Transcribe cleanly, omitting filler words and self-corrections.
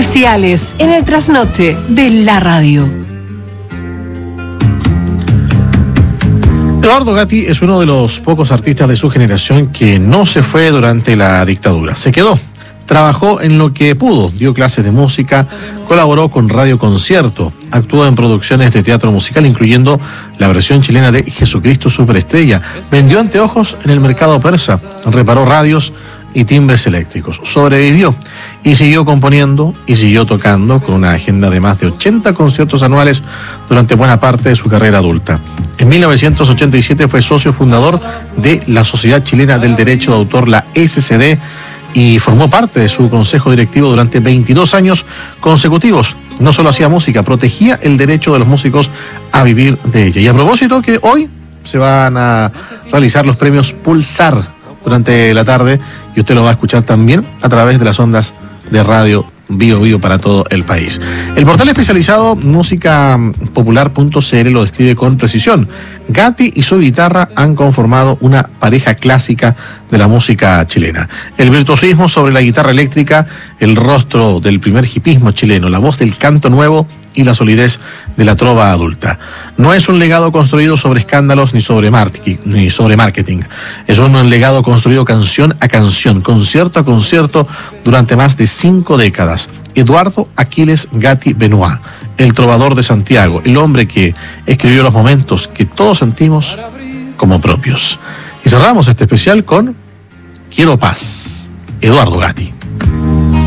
especiales en el trasnoche de la radio. Eduardo Gatti es uno de los pocos artistas de su generación que no se fue durante la dictadura. Se quedó. Trabajó en lo que pudo, dio clases de música, colaboró con Radio Concierto, actuó en producciones de teatro musical, incluyendo la versión chilena de Jesucristo Superestrella, vendió anteojos en el mercado persa, reparó radios y timbres eléctricos, sobrevivió y siguió componiendo y siguió tocando con una agenda de más de 80 conciertos anuales durante buena parte de su carrera adulta. En 1987 fue socio fundador de la Sociedad Chilena del Derecho de Autor, la SCD, y formó parte de su consejo directivo durante 22 años consecutivos. No solo hacía música, protegía el derecho de los músicos a vivir de ella. Y a propósito que hoy se van a realizar los premios Pulsar durante la tarde, y usted lo va a escuchar también a través de las ondas de radio Bio Bio para todo el país. El portal especializado musicapopular.cl lo describe con precisión. Gatti y su guitarra han conformado una pareja clásica de la música chilena. El virtuosismo sobre la guitarra eléctrica, el rostro del primer hipismo chileno, la voz del canto nuevo y la solidez de la trova adulta. No es un legado construido sobre escándalos ni sobre marketing. Es un legado construido canción a canción, concierto a concierto, durante más de 5 décadas. Eduardo Aquiles Gatti Benoit, el trovador de Santiago, el hombre que escribió los momentos que todos sentimos como propios. Y cerramos este especial con Quiero Paz, Eduardo Gatti.